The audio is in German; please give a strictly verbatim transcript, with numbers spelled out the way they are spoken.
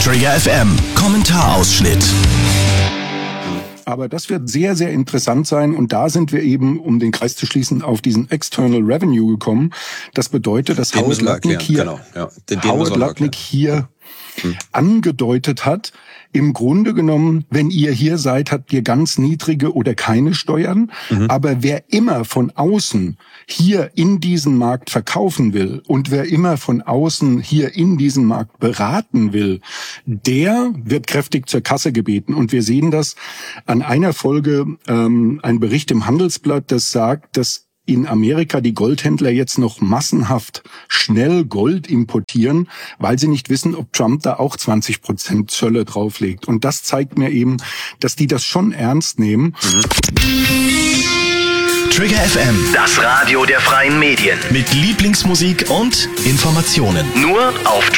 Trigger F M, Kommentarausschnitt. Aber das wird sehr, sehr interessant sein. Und da sind wir eben, um den Kreis zu schließen, auf diesen External Revenue gekommen. Das bedeutet, dass Howard Lutnick hier, genau, ja. den, den Howard Lutnick hier hm. angedeutet hat, im Grunde genommen, wenn ihr hier seid, habt ihr ganz niedrige oder keine Steuern. Mhm. Aber wer immer von außen hier in diesen Markt verkaufen will und wer immer von außen hier in diesen Markt beraten will, der wird kräftig zur Kasse gebeten. Und wir sehen das an einer Folge, ähm, ein Bericht im Handelsblatt, das sagt, dass in Amerika die Goldhändler jetzt noch massenhaft schnell Gold importieren, weil sie nicht wissen, ob Trump da auch zwanzig Prozent Zölle drauflegt. Und das zeigt mir eben, dass die das schon ernst nehmen. Mhm. Trigger F M, das Radio der freien Medien. Mit Lieblingsmusik und Informationen. Nur auf